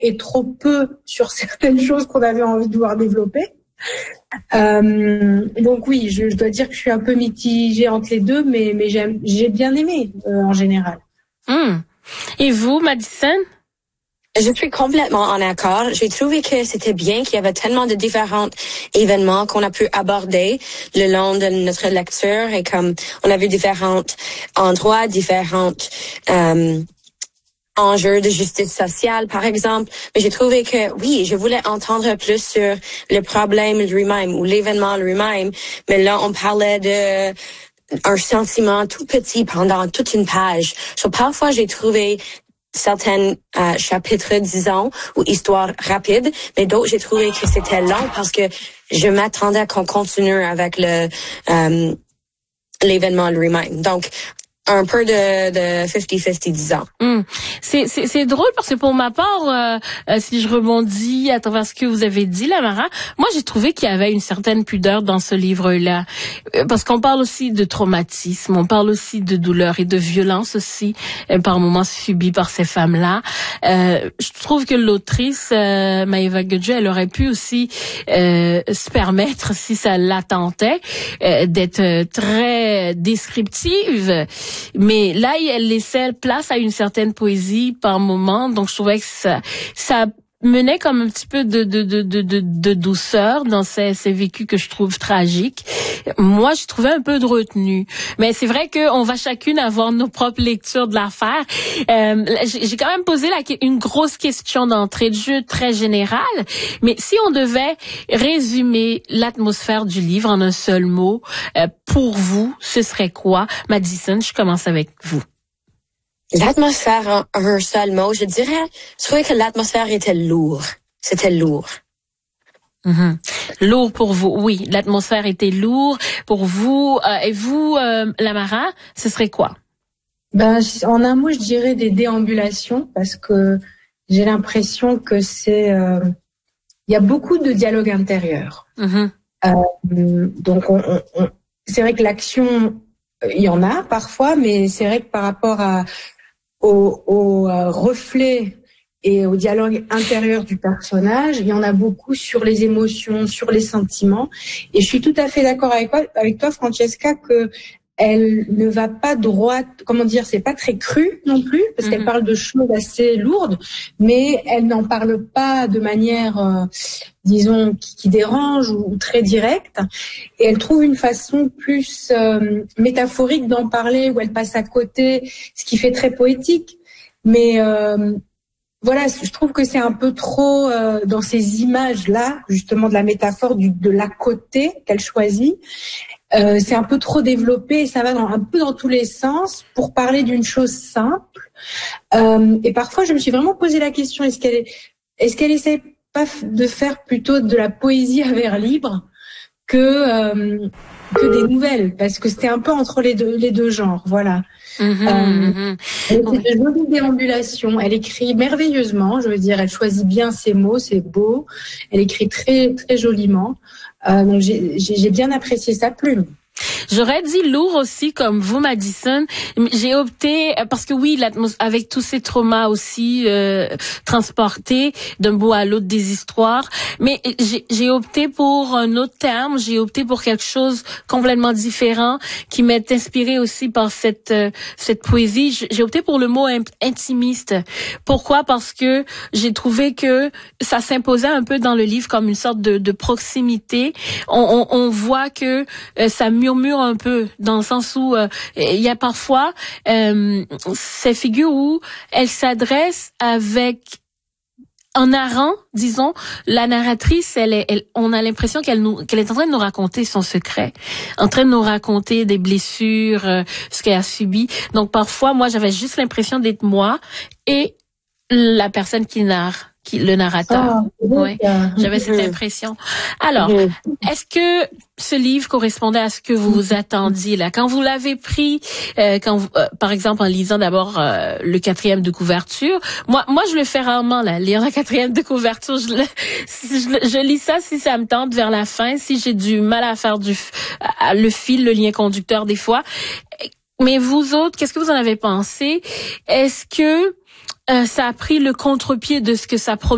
et trop peu sur certaines choses qu'on avait envie de voir développer. Donc oui, je dois dire que je suis un peu mitigée entre les deux, mais j'ai bien aimé en général. Et vous, Madison? Je suis complètement en accord. J'ai trouvé que c'était bien qu'il y avait tellement de différents événements qu'on a pu aborder le long de notre lecture et comme on a vu différents endroits, différentes enjeux de justice sociale, par exemple. Mais j'ai trouvé que, oui, je voulais entendre plus sur le problème lui-même ou l'événement lui-même. Mais là, on parlait de un sentiment tout petit pendant toute une page. Parfois, j'ai trouvé certains chapitres, disons, ou histoires rapides, mais d'autres, j'ai trouvé que c'était long parce que je m'attendais qu'on continue avec l'événement lui-même. Donc, un peu de 50-50, disons. C'est drôle parce que pour ma part, si je rebondis à travers ce que vous avez dit, Lamara, moi j'ai trouvé qu'il y avait une certaine pudeur dans ce livre-là. Parce qu'on parle aussi de traumatisme, on parle aussi de douleur et de violence aussi, par moments subies par ces femmes-là. Je trouve que l'autrice, Maeva Godju, elle aurait pu aussi se permettre, si ça l'attentait, d'être très descriptive. Mais là, elle laissait place à une certaine poésie par moment, donc je trouvais que ça menait comme un petit peu de douceur dans ces vécus que je trouve tragiques. Moi, je trouvais un peu de retenue. Mais c'est vrai qu'on va chacune avoir nos propres lectures de l'affaire. J'ai quand même posé une grosse question d'entrée de jeu très générale. Mais si on devait résumer l'atmosphère du livre en un seul mot, pour vous, ce serait quoi? Madison, je commence avec vous. L'atmosphère, en un seul mot, je trouvais que l'atmosphère était lourde. C'était lourd. Lourd pour vous, oui. L'atmosphère était lourde pour vous. Et vous, Lamara, ce serait quoi? En un mot, je dirais des déambulations, parce que j'ai l'impression que il y a beaucoup de dialogue intérieur. Donc, c'est vrai que l'action, il y en a parfois, mais c'est vrai que par rapport au reflet et au dialogue intérieur du personnage, il y en a beaucoup sur les émotions, sur les sentiments. Et je suis tout à fait d'accord avec toi, Francesca, que elle ne va pas droit, c'est pas très cru non plus, parce qu'elle parle de choses assez lourdes, mais elle n'en parle pas de manière, disons, qui dérange ou très directe. Et elle trouve une façon plus métaphorique d'en parler, où elle passe à côté, ce qui fait très poétique. Mais voilà, je trouve que c'est un peu trop dans ces images-là, justement, de la métaphore de l'à côté qu'elle choisit. C'est un peu trop développé et ça va un peu dans tous les sens pour parler d'une chose simple. Et parfois, je me suis vraiment posé la question, est-ce qu'elle essaie pas de faire plutôt de la poésie à vers libre que des nouvelles, parce que c'était un peu entre les deux genres, voilà. Elle fait de jolies déambulations, elle écrit merveilleusement, je veux dire, elle choisit bien ses mots, c'est beau, elle écrit très très joliment. Donc j'ai bien apprécié sa plume. J'aurais dit lourd aussi, comme vous, Madison. J'ai opté, parce que oui, avec tous ces traumas aussi transportés d'un bout à l'autre des histoires, mais j'ai opté pour un autre terme, j'ai opté pour quelque chose complètement différent qui m'est inspiré aussi par cette poésie. J'ai opté pour le mot intimiste. Pourquoi? Parce que j'ai trouvé que ça s'imposait un peu dans le livre comme une sorte de proximité. On voit que ça murmure un peu, dans le sens où il y a parfois ces figures où elle s'adresse en narrant, disons, la narratrice, on a l'impression qu'elle est en train de nous raconter son secret, en train de nous raconter des blessures, ce qu'elle a subi. Donc parfois, moi, j'avais juste l'impression d'être moi et la personne qui narre. Le narrateur. Oui, j'avais cette impression. Alors, est-ce que ce livre correspondait à ce que vous vous attendiez là? Quand vous l'avez pris, par exemple, en lisant d'abord le 4e de couverture, moi je le fais rarement là, lire la 4e de couverture. Je lis ça si ça me tente vers la fin, si j'ai du mal à faire le fil, le lien conducteur des fois. Mais vous autres, qu'est-ce que vous en avez pensé? Est-ce que ça a pris le contre-pied de ce que ça promet?